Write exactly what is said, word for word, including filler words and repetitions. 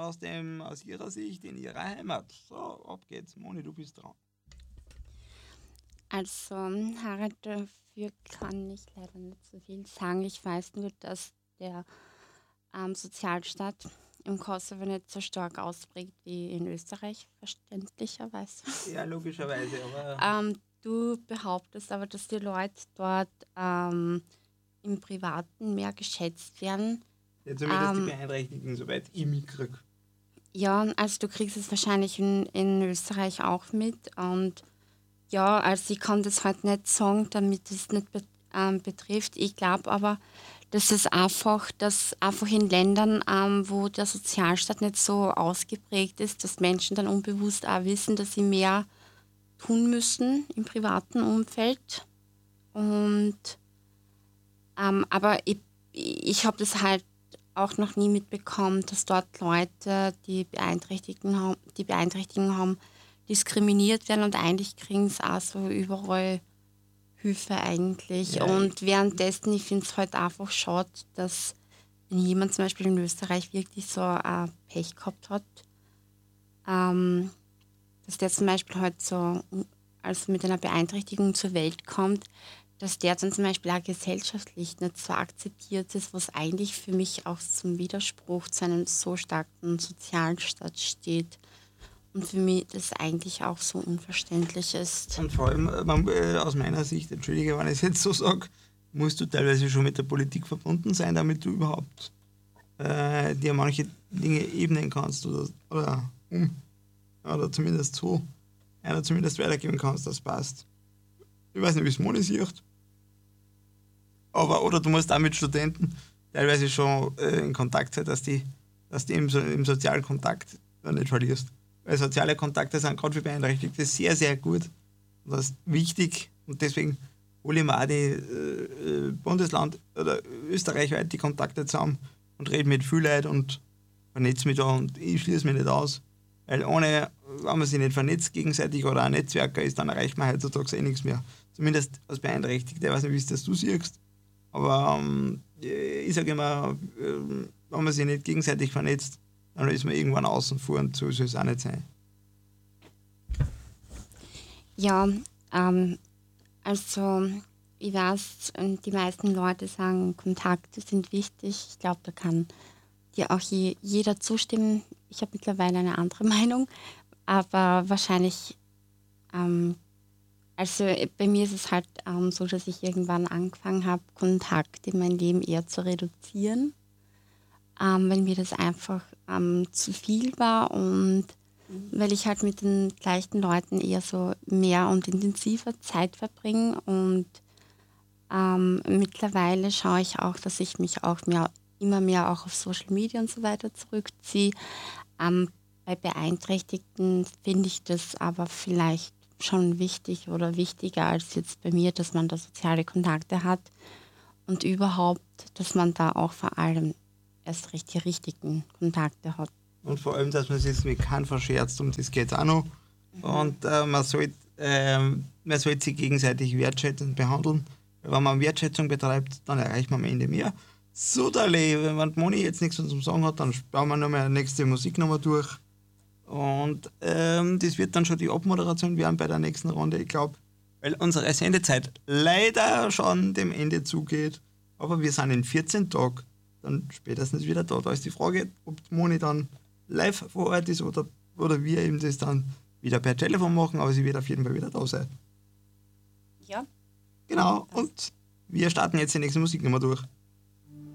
aus, dem, aus Ihrer Sicht in Ihrer Heimat? So, ab geht's. Moni, du bist dran. Also, Harald, dafür kann ich leider nicht so viel sagen. Ich weiß nur, dass der ähm, Sozialstaat im Kosovo nicht so stark ausprägt wie in Österreich, verständlicherweise. Ja, logischerweise, aber Ähm, du behauptest aber, dass die Leute dort ähm, im Privaten mehr geschätzt werden. ja, zumindest die Ähm, Beeinträchtigten, soweit ich mitkriege. ja, also du kriegst es wahrscheinlich in, in Österreich auch mit. Und ja, also ich kann das halt nicht sagen, damit es nicht be ähm, betrifft. Ich glaube aber, dass es einfach, dass einfach in Ländern, ähm, wo der Sozialstaat nicht so ausgeprägt ist, dass Menschen dann unbewusst auch wissen, dass sie mehr tun müssen im privaten Umfeld. Und ähm, aber ich, ich habe das halt auch noch nie mitbekommen, dass dort Leute, die Beeinträchtigungen haben, die Beeinträchtigungen haben, diskriminiert werden und eigentlich kriegen sie auch so überall Hilfe eigentlich. Ja, ich, Und währenddessen, ich finde es halt einfach schade, dass wenn jemand zum Beispiel in Österreich wirklich so ein Pech gehabt hat, ähm, dass der zum Beispiel halt so also mit einer Beeinträchtigung zur Welt kommt, dass der dann zum Beispiel auch gesellschaftlich nicht so akzeptiert ist, was eigentlich für mich auch zum Widerspruch zu einem so starken Sozialstaat steht. Und für mich das eigentlich auch so unverständlich ist. und vor allem, äh, man, äh, aus meiner Sicht, entschuldige, wenn ich es jetzt so sage, musst du teilweise schon mit der Politik verbunden sein, damit du überhaupt äh, dir manche Dinge ebnen kannst oder, oder, um, oder zumindest so, einer zumindest weitergeben kannst, das passt. Ich weiß nicht, wie es Moni sieht, aber oder du musst auch mit Studenten teilweise schon äh, in Kontakt sein, dass die, dass die im, so, im sozialen Kontakt äh, nicht verlierst. Weil soziale Kontakte sind gerade für Beeinträchtigte sehr, sehr gut. Und das ist wichtig und deswegen hole ich mir auch die äh, Bundesland- oder österreichweit die Kontakte zusammen und rede mit vielen Leuten und vernetze mich da und ich schließe mich nicht aus. Weil ohne, wenn man sich nicht vernetzt gegenseitig oder ein Netzwerker ist, dann erreicht man heutzutage eh nichts mehr. Zumindest als Beeinträchtigte. Ich weiß nicht, wie es das du siehst. Aber ähm, ich sage immer, äh, wenn man sich nicht gegenseitig vernetzt, dann ist man irgendwann außen vor und so soll es auch nicht sein. Ja, ähm, also ich weiß, und die meisten Leute sagen, Kontakte sind wichtig. Ich glaube, da kann dir auch je, jeder zustimmen. Ich habe mittlerweile eine andere Meinung, aber wahrscheinlich, ähm, also äh, bei mir ist es halt ähm, so, dass ich irgendwann angefangen habe, Kontakte in meinem Leben eher zu reduzieren, ähm, weil mir das einfach ähm, zu viel war und weil ich halt mit den gleichen Leuten eher so mehr und intensiver Zeit verbringe und ähm, mittlerweile schaue ich auch, dass ich mich auch mehr, immer mehr auch auf Social Media und so weiter zurückziehe. Ähm, bei Beeinträchtigten finde ich das aber vielleicht schon wichtig oder wichtiger als jetzt bei mir, dass man da soziale Kontakte hat und überhaupt, dass man da auch vor allem erst recht die richtigen Kontakte hat. Und vor allem, dass man sich mit keinem verscherzt, um das geht es auch noch. Und äh, man sollte ähm, man sollte sich gegenseitig wertschätzend behandeln. Weil wenn man Wertschätzung betreibt, dann erreicht man am Ende mehr. So, Dali, wenn die Moni jetzt nichts zum Sagen hat, dann bauen wir nochmal eine nächste Musiknummer durch. Und ähm, das wird dann schon die Abmoderation werden bei der nächsten Runde, ich glaube, weil unsere Sendezeit leider schon dem Ende zugeht. Aber wir sind in vierzehn Tagen dann spätestens wieder da. Da ist die Frage, ob die Moni dann live vor Ort ist oder, oder wir eben das dann wieder per Telefon machen, aber sie wird auf jeden Fall wieder da sein. Ja. Genau, und wir starten jetzt die nächste Musiknummer durch.